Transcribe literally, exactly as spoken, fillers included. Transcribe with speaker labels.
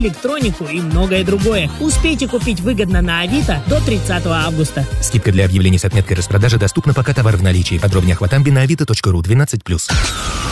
Speaker 1: электронику и многое другое. Успейте купить выгодно на Авито до тридцатого августа.
Speaker 2: Скидка для объявлений с отметкой распродажи доступна, пока товар в наличии. Подробнее охватамби на авито точка ру двенадцать плюс.